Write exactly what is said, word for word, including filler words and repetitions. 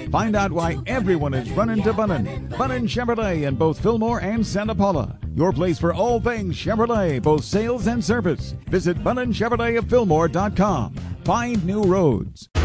Find out why everyone is running to Bunnin. Bunnin Chevrolet in both Fillmore and Santa Paula. Your place for all things Chevrolet, both sales and service. Visit Bunnin Chevrolet of Fillmore dot com. Find new roads.